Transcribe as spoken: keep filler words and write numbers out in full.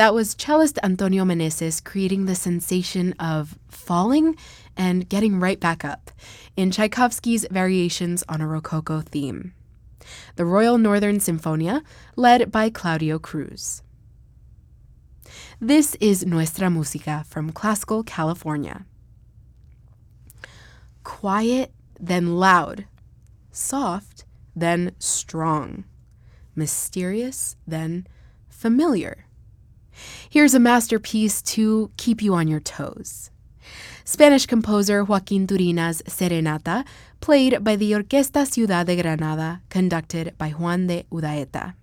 That was cellist Antonio Meneses creating the sensation of falling and getting right back up in Tchaikovsky's Variations on a Rococo theme. The Royal Northern Sinfonia, led by Claudio Cruz. This is Nuestra Música from Classical California. Quiet, then loud. Soft, then strong. Mysterious, then familiar. Here's a masterpiece to keep you on your toes. Spanish composer Joaquín Turina's Serenata, played by the Orquesta Ciudad de Granada, conducted by Juan de Udaeta.